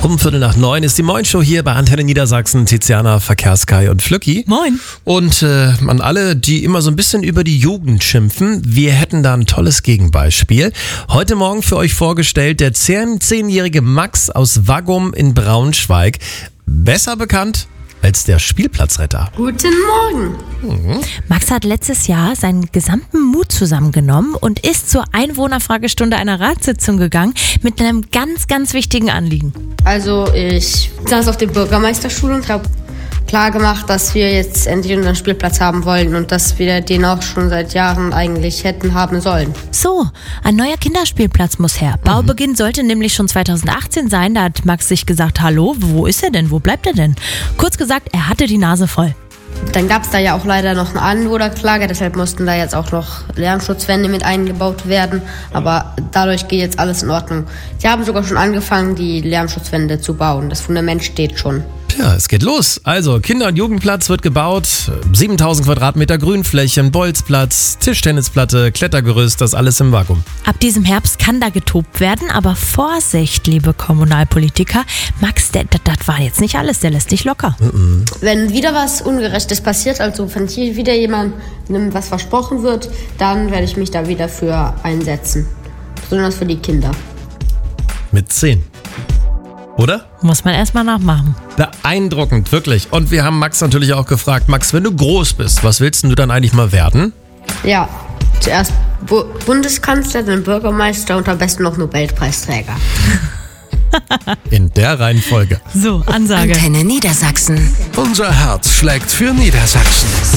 Um 8:45 ist die Moin-Show hier bei Antenne Niedersachsen. Tiziana, Verkehrskai und Flücki. Moin. Und an alle, die immer so ein bisschen über die Jugend schimpfen, wir hätten da ein tolles Gegenbeispiel. Heute Morgen für euch vorgestellt der 10-jährige Max aus Waggum in Braunschweig. Besser bekannt als der Spielplatzretter. Guten Morgen. Max hat letztes Jahr seinen gesamten Mut zusammengenommen und ist zur Einwohnerfragestunde einer Ratssitzung gegangen mit einem ganz, ganz wichtigen Anliegen. Also ich saß auf der Bürgermeisterschule und habe klar gemacht, dass wir jetzt endlich unseren Spielplatz haben wollen und dass wir den auch schon seit Jahren eigentlich hätten haben sollen. So, ein neuer Kinderspielplatz muss her. Baubeginn sollte nämlich schon 2018 sein. Da hat Max sich gesagt, hallo, wo ist er denn? Wo bleibt er denn? Kurz gesagt, er hatte die Nase voll. Dann gab es da ja auch leider noch eine Anwohnerklage, deshalb mussten da jetzt auch noch Lärmschutzwände mit eingebaut werden. Aber dadurch geht jetzt alles in Ordnung. Sie haben sogar schon angefangen, die Lärmschutzwände zu bauen. Das Fundament steht schon. Ja, es geht los. Also, Kinder- und Jugendplatz wird gebaut. 7000 Quadratmeter Grünfläche, ein Bolzplatz, Tischtennisplatte, Klettergerüst, das alles im Waggum. Ab diesem Herbst kann da getobt werden, aber Vorsicht, liebe Kommunalpolitiker. Max, das war jetzt nicht alles, der lässt dich locker. Wenn wieder was Ungerechtes passiert, also wenn hier wieder jemandem was versprochen wird, dann werde ich mich da wieder für einsetzen. Besonders für die Kinder. Mit 10. Oder? Muss man erstmal nachmachen. Beeindruckend, wirklich. Und wir haben Max natürlich auch gefragt, Max, wenn du groß bist, was willst denn du dann eigentlich mal werden? Ja, zuerst Bundeskanzler, dann Bürgermeister und am besten noch Nobelpreisträger. In der Reihenfolge. So, Ansage. Antenne Niedersachsen. Unser Herz schlägt für Niedersachsen.